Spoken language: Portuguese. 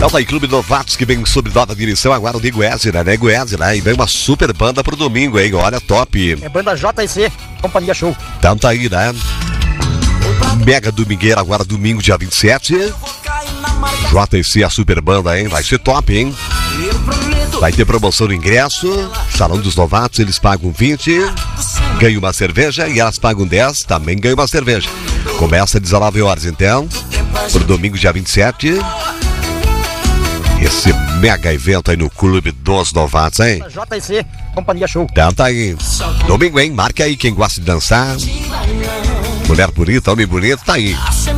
Então tá aí, Clube Novatos, que vem sob nova direção agora o Nego Ezra, né? E vem uma super banda pro domingo, hein? Olha, top. É banda JC, Companhia Show. Então tá aí, né? Mega domingueira agora, domingo, dia 27. JC, a super banda, hein? Vai ser top, hein? Vai ter promoção no ingresso. Salão dos Novatos, eles pagam 20, ganham uma cerveja, e elas pagam 10, também ganham uma cerveja. Começa às 19 horas, então, pro domingo, dia 27. Esse mega evento aí no Clube dos Novatos, hein? JC, Companhia Show. Então tá aí. Domingo, hein? Marca aí quem gosta de dançar. Mulher bonita, homem bonito, tá aí.